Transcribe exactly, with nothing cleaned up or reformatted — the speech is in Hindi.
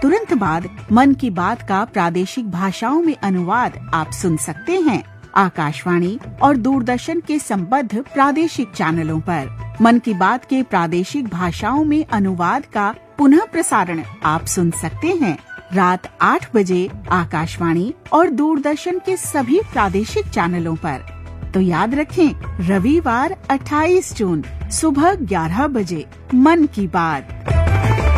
तुरंत बाद मन की बात का प्रादेशिक भाषाओं में अनुवाद आप सुन सकते हैं आकाशवाणी और दूरदर्शन के संबद्ध प्रादेशिक चैनलों पर। मन की बात के प्रादेशिक भाषाओं में अनुवाद का पुनः प्रसारण आप सुन सकते हैं रात आठ बजे आकाशवाणी और दूरदर्शन के सभी प्रादेशिक चैनलों पर। तो याद रखें, रविवार अट्ठाईस जून सुबह ग्यारह बजे मन की बात।